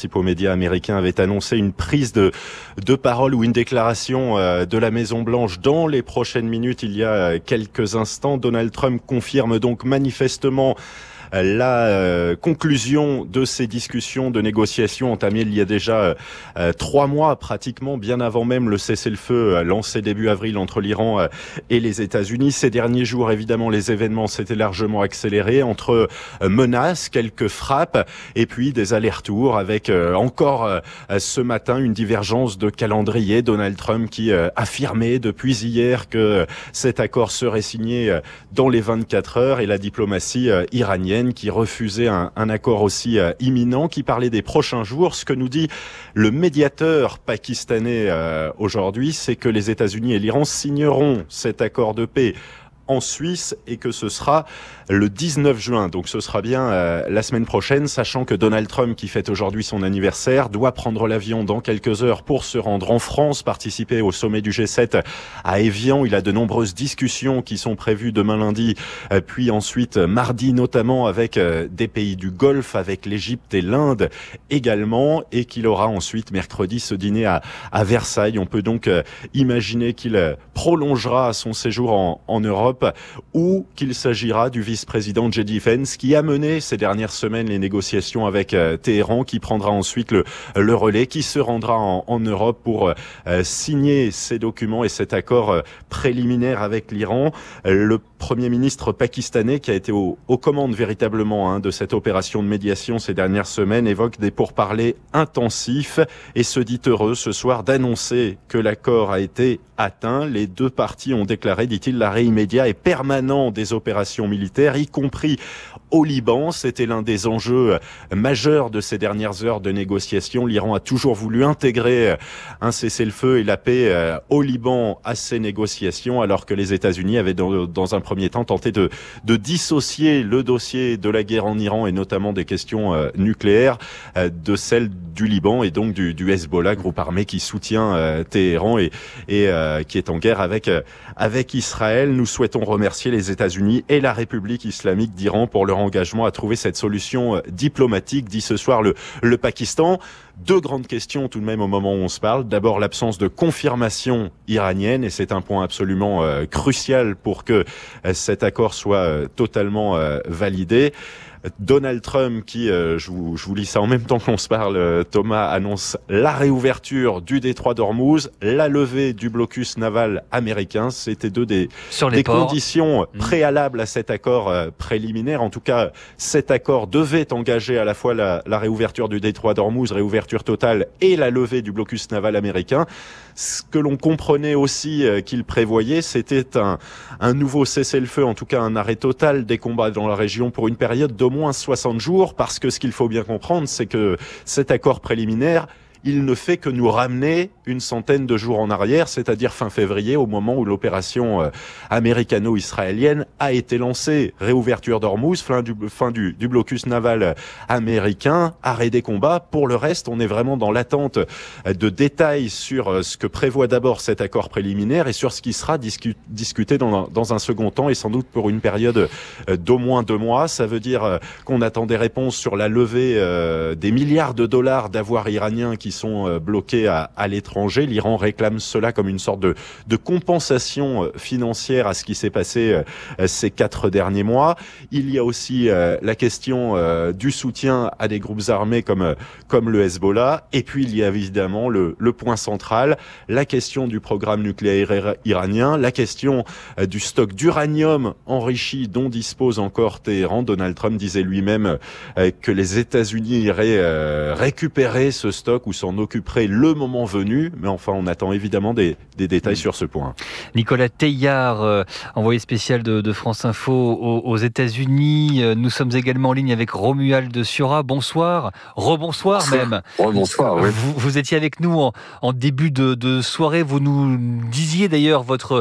principaux médias américains avaient annoncé une prise de parole ou une déclaration de la Maison-Blanche dans les prochaines minutes. Il y a quelques instants, Donald Trump confirme donc manifestement la conclusion de ces discussions de négociations entamées il y a déjà 3 mois pratiquement, bien avant même le cessez-le-feu lancé début avril entre l'Iran et les États-Unis. Ces derniers jours, évidemment, les événements s'étaient largement accélérés entre menaces, quelques frappes et puis des allers-retours avec encore ce matin une divergence de calendrier. Donald Trump qui affirmait depuis hier que cet accord serait signé dans les 24 heures et la diplomatie iranienne qui refusait un accord aussi imminent, qui parlait des prochains jours. Ce que nous dit le médiateur pakistanais aujourd'hui, c'est que les États-Unis et l'Iran signeront cet accord de paix en Suisse et que ce sera le 19 juin. Donc ce sera bien la semaine prochaine, sachant que Donald Trump, qui fête aujourd'hui son anniversaire, doit prendre l'avion dans quelques heures pour se rendre en France, participer au sommet du G7 à Évian. Il a de nombreuses discussions qui sont prévues demain lundi, puis ensuite mardi notamment avec des pays du Golfe, avec l'Égypte et l'Inde également, et qu'il aura ensuite mercredi ce dîner à Versailles. On peut donc imaginer qu'il prolongera son séjour en Europe, ou qu'il s'agira du vice-président J.D. Vance qui a mené ces dernières semaines les négociations avec Téhéran, qui prendra ensuite le relais, qui se rendra en Europe pour signer ces documents et cet accord préliminaire avec l'Iran. Le Premier ministre pakistanais, qui a été aux commandes véritablement de cette opération de médiation ces dernières semaines, évoque des pourparlers intensifs et se dit heureux ce soir d'annoncer que l'accord a été atteint. Les deux parties ont déclaré, dit-il, l'arrêt immédiat et permanent des opérations militaires, y compris au Liban. C'était l'un des enjeux majeurs de ces dernières heures de négociation. L'Iran a toujours voulu intégrer un cessez-le-feu et la paix au Liban à ces négociations, alors que les États-Unis avaient dans un premier temps tenté de dissocier le dossier de la guerre en Iran et notamment des questions nucléaires de celle du Liban et donc du Hezbollah, groupe armé qui soutient Téhéran et qui est en guerre avec Israël. Nous souhaitons remercier les États-Unis et la République islamique d'Iran pour leur engagement à trouver cette solution diplomatique, dit ce soir le Pakistan. Deux grandes questions tout de même au moment où on se parle. D'abord, l'absence de confirmation iranienne, et c'est un point absolument crucial pour que cet accord soit totalement validé. Donald Trump qui, je vous lis ça en même temps qu'on se parle, Thomas, annonce la réouverture du détroit d'Ormuz, la levée du blocus naval américain. C'était deux des conditions préalables à cet accord préliminaire. En tout cas, cet accord devait engager à la fois la réouverture du détroit d'Ormuz, réouverture totale, et la levée du blocus naval américain. Ce que l'on comprenait aussi qu'il prévoyait, c'était un nouveau cessez-le-feu, en tout cas un arrêt total des combats dans la région pour une période d'au moins 60 jours, parce que ce qu'il faut bien comprendre, c'est que cet accord préliminaire, il ne fait que nous ramener une centaine de jours en arrière, c'est-à-dire fin février, au moment où l'opération américano-israélienne a été lancée. Réouverture d'Ormuz, fin du blocus naval américain, arrêt des combats. Pour le reste, on est vraiment dans l'attente de détails sur ce que prévoit d'abord cet accord préliminaire et sur ce qui sera discuté dans un second temps, et sans doute pour une période d'au moins 2 mois. Ça veut dire qu'on attend des réponses sur la levée des milliards de dollars d'avoirs iraniens qui sont bloqués à l'étranger. L'Iran réclame cela comme une sorte de compensation financière à ce qui s'est passé ces 4 derniers mois. Il y a aussi la question du soutien à des groupes armés comme le Hezbollah. Et puis il y a évidemment le point central, la question du programme nucléaire iranien, la question du stock d'uranium enrichi dont dispose encore Téhéran. Donald Trump disait lui-même que les États-Unis iraient récupérer ce stock ou s'en occuperait le moment venu, mais enfin on attend évidemment des détails sur ce point. Nicolas Teilhard, envoyé spécial de France Info aux États-Unis. Nous sommes également en ligne avec Romuald Siora. Bonsoir, rebonsoir même. Rebonsoir, oui. Vous étiez avec nous en début de soirée. Vous nous disiez d'ailleurs votre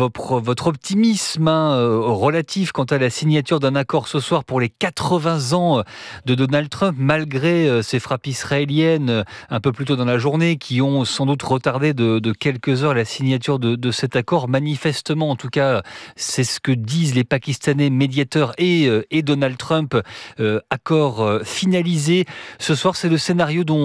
optimisme relatif quant à la signature d'un accord ce soir pour les 80 ans de Donald Trump, malgré ces frappes israéliennes un peu plus tôt dans la journée, qui ont sans doute retardé de quelques heures la signature de cet accord. Manifestement, en tout cas, c'est ce que disent les Pakistanais médiateurs et Donald Trump, accord finalisé. Ce soir, c'est le scénario dont